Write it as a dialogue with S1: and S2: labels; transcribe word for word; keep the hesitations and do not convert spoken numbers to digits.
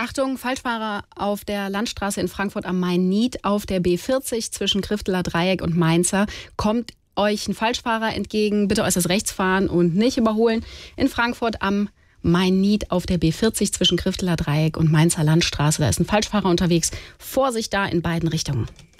S1: Achtung, Falschfahrer auf der Landstraße in Frankfurt am Main-Nied auf der B vierzig zwischen Grifteler Dreieck und Mainzer. Kommt euch ein Falschfahrer entgegen, bitte äußerst rechts fahren und nicht überholen. In Frankfurt am Main-Nied auf der B vierzig zwischen Grifteler Dreieck und Mainzer Landstraße. Da ist ein Falschfahrer unterwegs. Vorsicht da in beiden Richtungen.